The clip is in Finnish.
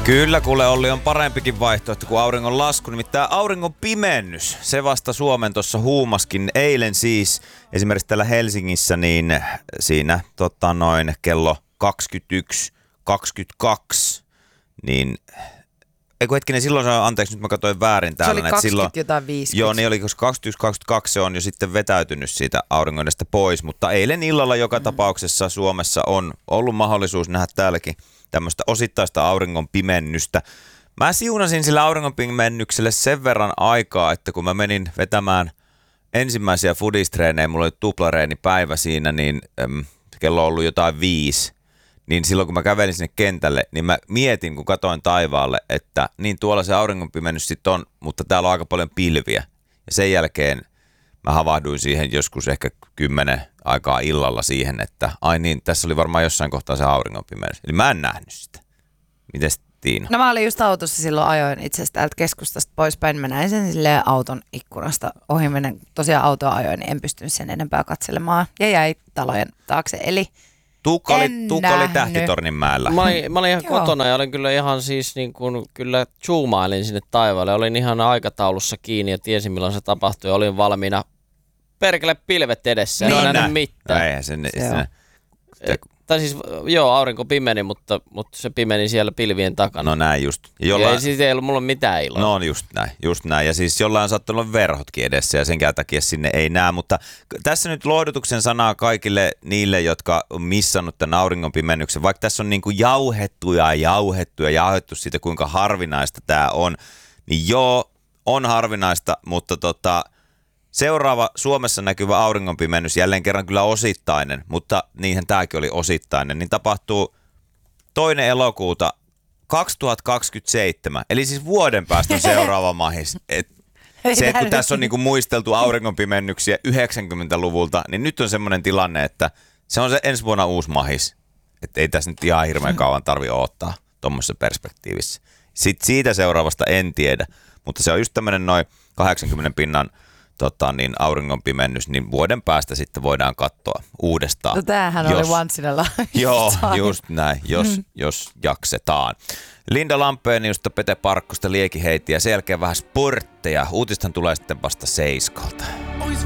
Kyllä, kuule Olli, on parempikin vaihtoehto kuin auringon lasku, nimittäin auringon pimennys. Se vasta Suomen tuossa huumaskin eilen siis, esimerkiksi täällä Helsingissä, niin siinä kello 21.22, niin eiku hetkinen, silloin se on, anteeksi, nyt mä katsoin väärin täällä. Se oli 20 silloin, jotain 50. Joo, niin oli, koska 21.22 se on jo sitten vetäytynyt siitä auringoidesta pois, mutta eilen illalla joka tapauksessa Suomessa on ollut mahdollisuus nähdä täälläkin tämmöistä osittaista auringon pimennystä. Mä siunasin sillä auringon pimennykselle sen verran aikaa, että kun mä menin vetämään ensimmäisiä foodistreenejä, mulla oli tuplareenipäivä siinä, niin kello on ollut jotain 5, niin silloin kun mä kävelin sinne kentälle, niin mä mietin, kun katoin taivaalle, että niin tuolla se auringonpimennys sitten on, mutta täällä on aika paljon pilviä. Ja sen jälkeen mä havahduin siihen joskus ehkä 10 aikaa illalla siihen, että ai niin, tässä oli varmaan jossain kohtaa se auringonpimennys. Eli mä en nähnyt sitä. Mites Tiina? No mä olin just autossa silloin, ajoin itse asiassa täältä keskustasta poispäin. Mä näin sen silleen auton ikkunasta ohi menen. Tosiaan autoa ajoin, niin en pystynyt sen enempää katselemaan. Ja jäi talojen taakse, eli Tuukka oli Tähtitorninmäellä. Mä olin ihan kotona ja olin kyllä ihan siis niin kuin, kyllä zoomailin sinne taivaalle. Olin ihan aikataulussa kiinni ja tiesin milloin se tapahtui. Olin valmiina perkele pilvet edessä. En nähnyt mitään. Eihän sen. Tai siis joo, aurinko pimeni, mutta se pimeni siellä pilvien takana. No näin just. Ja siis ei ollut mulla mitään iloa. No just näin. Ja siis jollain on saattanut olla verhotkin edessä ja senkään takia sinne ei näe. Mutta tässä nyt lohdutuksen sanaa kaikille niille, jotka on missannut tämän auringonpimennyksen. Vaikka tässä on niin kuin jauhettu siitä, kuinka harvinaista tämä on. Niin joo, on harvinaista, mutta seuraava Suomessa näkyvä auringonpimennys, jälleen kerran kyllä osittainen, mutta niinhän tämäkin oli osittainen, niin tapahtuu 2. elokuuta 2027, eli siis vuoden päästä seuraava mahis. Se, kun tässä on niinku muisteltu auringonpimennyksiä 90-luvulta, niin nyt on semmoinen tilanne, että se on se ensi vuonna uusi mahis. Että ei tässä nyt ihan hirveän kauan tarvitse odottaa tuommoisessa perspektiivissä. Sitten siitä seuraavasta en tiedä, mutta se on just tämmöinen noin 80 pinnan auringonpimennys, niin vuoden päästä sitten voidaan katsoa uudestaan. No tämähän oli once in a lifetime. Joo, just näin, jos jaksetaan. Linda Lampeniusta, Pete Parkkosta, Liekiheittiä ja sen jälkeen vähän sportteja. Uutisthan tulee sitten vasta 7:00.